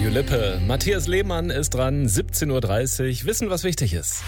Radio Lippe. Matthias Lehmann ist dran, 17.30 Uhr. Wissen, was wichtig ist.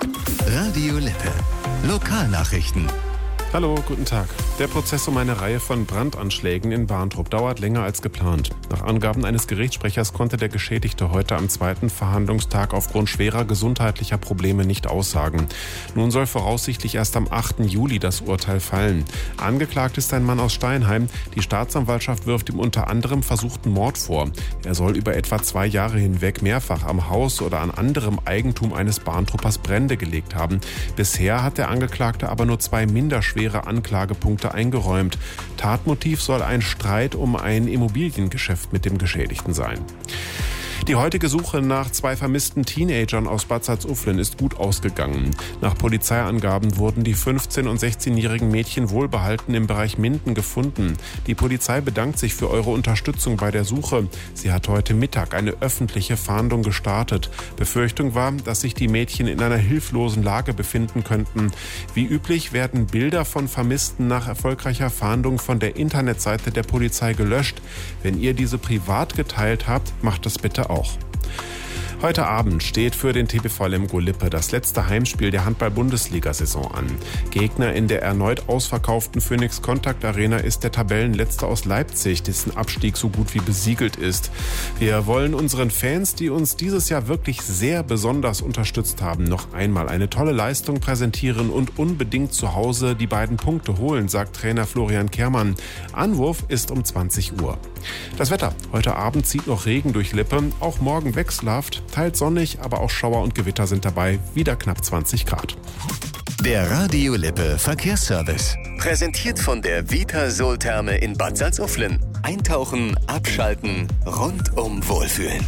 Radio Lippe. Lokalnachrichten. Hallo, guten Tag. Der Prozess um eine Reihe von Brandanschlägen in Barntrup dauert länger als geplant. Nach Angaben eines Gerichtssprechers konnte der Geschädigte heute am zweiten Verhandlungstag aufgrund schwerer gesundheitlicher Probleme nicht aussagen. Nun soll voraussichtlich erst am 8. Juli das Urteil fallen. Angeklagt ist ein Mann aus Steinheim. Die Staatsanwaltschaft wirft ihm unter anderem versuchten Mord vor. Er soll über etwa 2 Jahre hinweg mehrfach am Haus oder an anderem Eigentum eines Barntruppers Brände gelegt haben. Bisher hat der Angeklagte aber nur 2 minderschwere Anklagepunkte eingeräumt. Tatmotiv soll ein Streit um ein Immobiliengeschäft mit dem Geschädigten sein. Die heutige Suche nach 2 vermissten Teenagern aus Bad Salzuflen ist gut ausgegangen. Nach Polizeiangaben wurden die 15- und 16-jährigen Mädchen wohlbehalten im Bereich Minden gefunden. Die Polizei bedankt sich für eure Unterstützung bei der Suche. Sie hat heute Mittag eine öffentliche Fahndung gestartet. Befürchtung war, dass sich die Mädchen in einer hilflosen Lage befinden könnten. Wie üblich werden Bilder von Vermissten nach erfolgreicher Fahndung von der Internetseite der Polizei gelöscht. Wenn ihr diese privat geteilt habt, macht das bitte auch. Heute Abend steht für den TBV Lemgo Lippe das letzte Heimspiel der Handball-Bundesliga-Saison an. Gegner in der erneut ausverkauften Phoenix Contact Arena ist der Tabellenletzte aus Leipzig, dessen Abstieg so gut wie besiegelt ist. Wir wollen unseren Fans, die uns dieses Jahr wirklich sehr besonders unterstützt haben, noch einmal eine tolle Leistung präsentieren und unbedingt zu Hause die 2 Punkte holen, sagt Trainer Florian Kehrmann. Anwurf ist um 20 Uhr. Das Wetter. Heute Abend zieht noch Regen durch Lippe, auch morgen wechselhaft. Teils sonnig, aber auch Schauer und Gewitter sind dabei, wieder knapp 20 Grad. Der Radio Lippe Verkehrsservice. Präsentiert von der Vitasol-Therme in Bad Salzuflen. Eintauchen, abschalten, rundum wohlfühlen.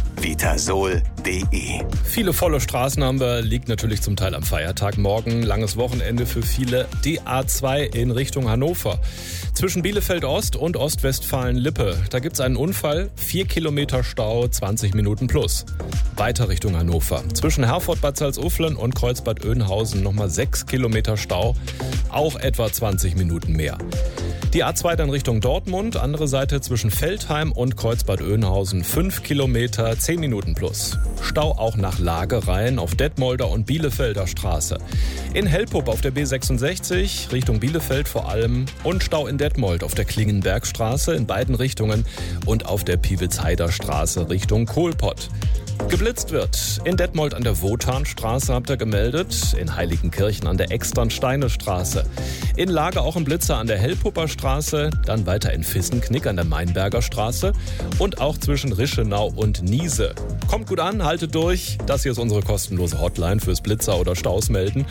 Vitasol.de. Viele volle Straßen haben wir, liegt natürlich zum Teil am Feiertag. Morgen langes Wochenende für viele. Die A2 in Richtung Hannover. Zwischen Bielefeld Ost und Ostwestfalen-Lippe. Da gibt es einen Unfall, 4 Kilometer Stau, 20 Minuten plus. Weiter Richtung Hannover. Zwischen Herford-Bad Salzuflen und Kreuzbad Oeynhausen nochmal 6 Kilometer Stau, auch etwa 20 Minuten mehr. Die A2 dann Richtung Dortmund, andere Seite zwischen Veltheim und Kreuzbad Oeynhausen 5 Kilometer, 10 Minuten plus. Stau auch nach Lagereien auf Detmolder und Bielefelder Straße. In Helpup auf der B66 Richtung Bielefeld vor allem und Stau in Detmold auf der Klingenbergstraße in beiden Richtungen und auf der Piewitzheider Straße Richtung Kohlpott. Geblitzt wird in Detmold an der Wotanstraße, habt ihr gemeldet, in Heiligenkirchen an der Externsteine-Straße. In Lage auch ein Blitzer an der Hellpupper Straße, dann weiter in Vissenknick an der Mainberger Straße und auch zwischen Rischenau und Niese. Kommt gut an, haltet durch. Das hier ist unsere kostenlose Hotline fürs Blitzer oder Staus melden.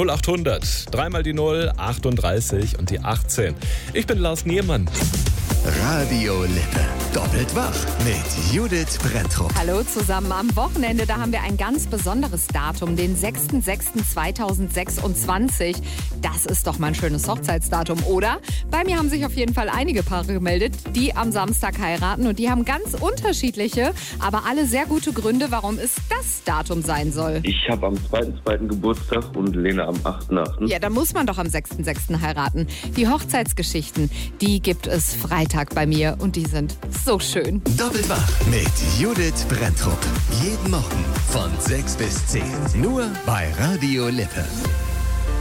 0800 3 mal die 0, 38 und die 18. Ich bin Lars Niermann. Radio Lippe. Doppelt wach mit Judith Brenntrup. Hallo zusammen. Am Wochenende, da haben wir ein ganz besonderes Datum, den 6.6.2026. Das ist doch mal ein schönes Hochzeitsdatum, oder? Bei mir haben sich auf jeden Fall einige Paare gemeldet, die am Samstag heiraten. Und die haben ganz unterschiedliche, aber alle sehr gute Gründe, warum es das Datum sein soll. Ich habe am 2.2. Geburtstag und Lena am 8.8. Ja, dann muss man doch am 6.6. heiraten. Die Hochzeitsgeschichten, die gibt es Freitag bei mir und die sind so schön. Doppelt wach mit Judith Brenntrup. Jeden Morgen von 6 bis 10. Nur bei Radio Lippe.